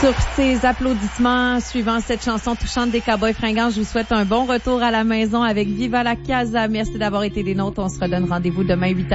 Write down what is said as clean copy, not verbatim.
Sur ces applaudissements suivant cette chanson touchante des Cowboys fringants, je vous souhaite un bon retour à la maison avec Viva la Casa. Merci d'avoir été des nôtres. On se redonne rendez-vous demain 8h.